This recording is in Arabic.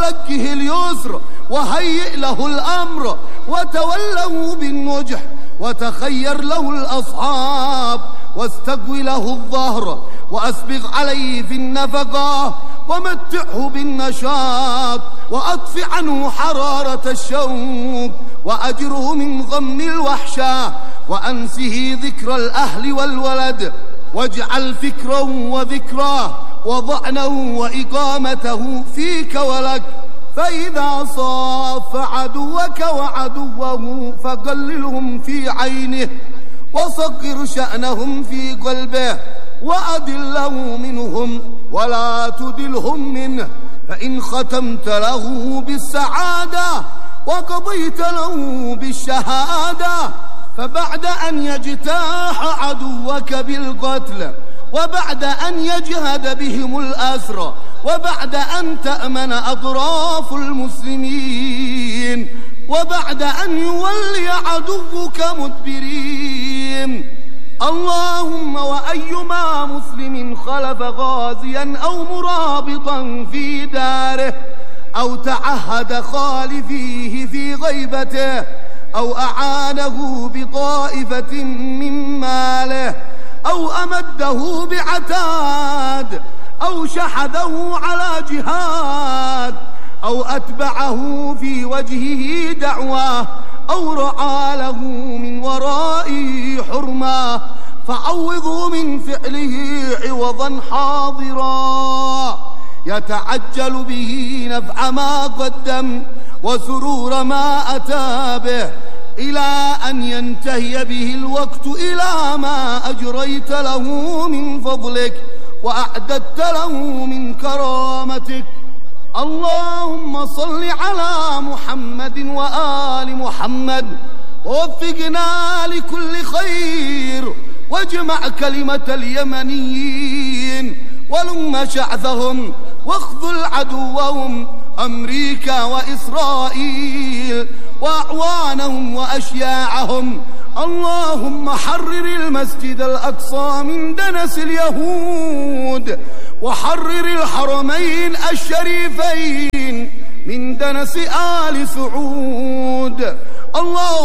ولجه اليسر وهيئ له الأمر وتوله بالنجح وتخير له الأصحاب واستقوي له الظهر وأسبغ عليه في النفقة ومتعه بالنشاط وأطفئ عنه حرارة الشوق وأجره من غم الوحشة وأنسه ذكر الأهل والولد واجعل فكره وذكراه وضعنه وإقامته فيك ولك. فإذا صاف عدوك وعدوه فقللهم في عينه وصغر شأنهم في قلبه وأدله منهم ولا تدلهم منه. فإن ختمت له بالسعادة وقضيت له بالشهادة فبعد أن يجتاح عدوك بالقتل وبعد أن يجهد بهم الأسر وبعد أن تأمن أطراف المسلمين وبعد أن يولي عدوك مدبرين. اللهم وأيما مسلم خلف غازيا أو مرابطا في داره أو تعهد خالفيه في غيبته أو أعانه بطائفة من ماله أو أمده بعتاد أو شحذه على جهاد أو أتبعه في وجهه دعوة أو رعى له من ورائه حرمة فعوضه من فعله عوضا حاضرا يتعجل به نفع ما قدم وسرور ما أتى به إلى أن ينتهي به الوقت إلى ما أجريت له من فضلك وأعددت له من كرامتك. اللهم صل على محمد وآل محمد ووفقنا لكل خير واجمع كلمة اليمنيين ولم شعثهم واخذل عدوهم أمريكا وإسرائيل وأعوانهم وأشياعهم. اللهم حرر المسجد الأقصى من دنس اليهود وحرر الحرمين الشريفين من دنس آل سعود. اللهم